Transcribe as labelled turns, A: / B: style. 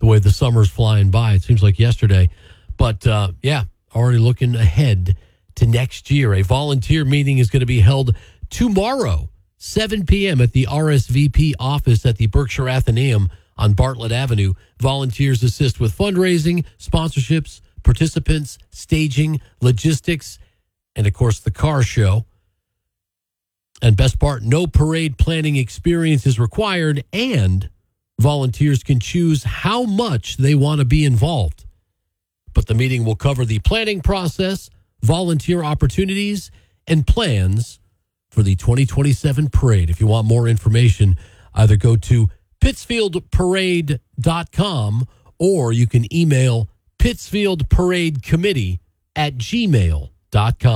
A: way the summer's flying by. It seems like yesterday. But, already looking ahead to next year. A volunteer meeting is going to be held tomorrow, 7 p.m. at the RSVP office at the Berkshire Athenaeum on Bartlett Avenue. Volunteers assist with fundraising, sponsorships, participants, staging, logistics, and, of course, the car show. And best part, no parade planning experience is required, and volunteers can choose how much they want to be involved. But the meeting will cover the planning process, volunteer opportunities, and plans for the 2027 parade. If you want more information, either go to pittsfieldparade.com or you can email pittsfieldparadecommittee@gmail.com.